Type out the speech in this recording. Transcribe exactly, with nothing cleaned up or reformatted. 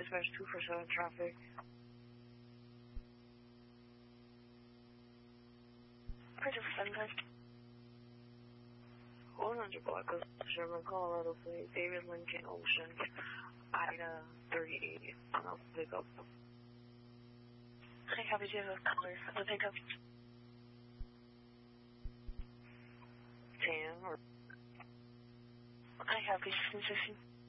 dispatch two for seven traffic. Purchase for seven times. one hundred Blackwood, Chevron, Colorado Plate, David Lincoln Ocean, Ida three eighty, on pickup. I copy you have a color of the pickup. Tan or I copy six fifty.